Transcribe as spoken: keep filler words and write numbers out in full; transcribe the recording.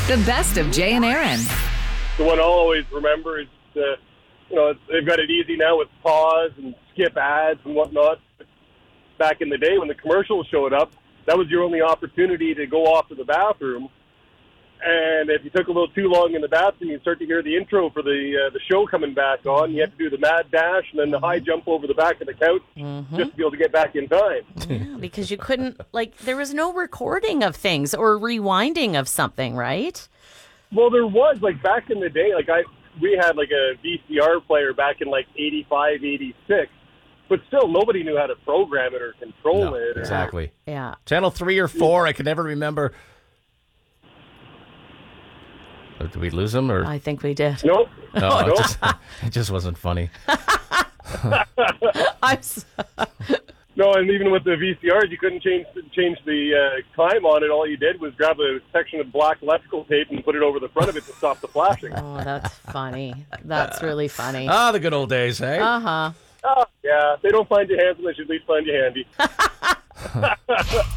The best of Jay and Aaron. The one I'll always remember is, uh, you know, it's, they've got it easy now with pause and skip ads and whatnot. Back in the day when the commercials showed up, that was your only opportunity to go off to the bathroom. And if you took a little too long in the bathroom, you'd start to hear the intro for the uh, the show coming back on. You had to do the mad dash and then the high jump over the back of the couch Mm-hmm. just to be able to get back in time. Yeah, because you couldn't, like, there was no recording of things or rewinding of something, right? Well, there was, like, back in the day, like, I we had, like, a V C R player back in, like, eighty-five, eighty-six. But still, nobody knew how to program it or control No, it. exactly. Yeah. Channel three or four, I can never remember. Did we lose him? Or? I think we did. Nope. No, Nope. it, just, it just wasn't funny. I'm so- No, and even with the V C Rs, you couldn't change change the uh, time on it. All you did was grab a section of black electrical tape and put it over the front of it to stop the flashing. oh, that's funny. That's really funny. Ah, the good old days, hey? Uh-huh. Oh, yeah, if they don't find you handsome, they should at least find you handy.